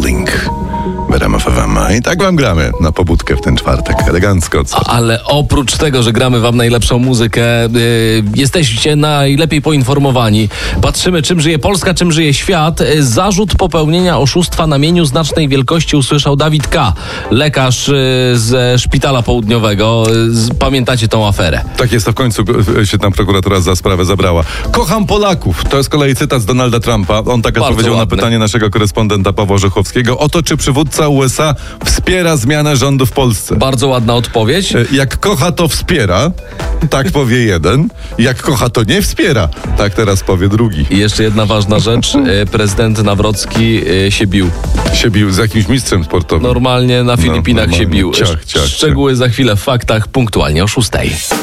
Falling w RMF FM. I tak wam gramy na pobudkę w ten czwartek. Elegancko. Co? Ale oprócz tego, że gramy wam najlepszą muzykę, jesteście najlepiej poinformowani. Patrzymy, czym żyje Polska, czym żyje świat. Zarzut popełnienia oszustwa na mieniu znacznej wielkości usłyszał Dawid K., lekarz ze Szpitala Południowego. Pamiętacie tą aferę? Tak jest, to w końcu się tam prokuratura za sprawę zabrała. Kocham Polaków. To jest kolei cytat z Donalda Trumpa. On tak odpowiedział na pytanie naszego korespondenta Pawła Rzechowskiego o to, czy przywódca USA wspiera zmianę rządu w Polsce. Bardzo ładna odpowiedź. Jak kocha, to wspiera. Tak powie jeden. Jak kocha, to nie wspiera. Tak teraz powie drugi. I jeszcze jedna ważna rzecz. Prezydent Nawrocki się bił. Się bił z jakimś mistrzem sportowym. Normalnie na Filipinach się bił. Ciach. Szczegóły za chwilę w faktach, punktualnie o 6:00.